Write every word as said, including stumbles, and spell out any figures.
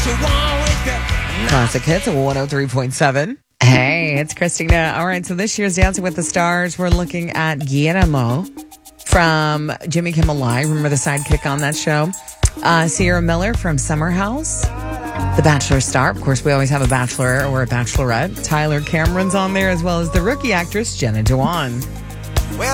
Classic hits at one oh three point seven. Hey, it's Christina. All right, so this year's Dancing with the Stars, we're looking at Guillermo from Jimmy Kimmel Live. Remember the sidekick on that show? Uh, Sierra Miller from Summer House. The Bachelor star. Of course, we always have a bachelor or a bachelorette. Tyler Cameron's on there, as well as the rookie actress, Jenna Dewan.